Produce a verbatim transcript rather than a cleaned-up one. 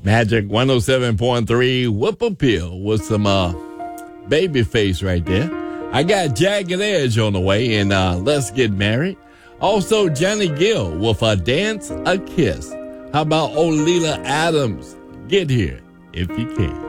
Magic one oh seven point three, Whip Appeal with some uh, Babyface right there. I got Jagged Edge on the way, and uh, Let's Get Married. Also, Johnny Gill with A Dance, A Kiss. How about Olila Adams? Get Here if you can.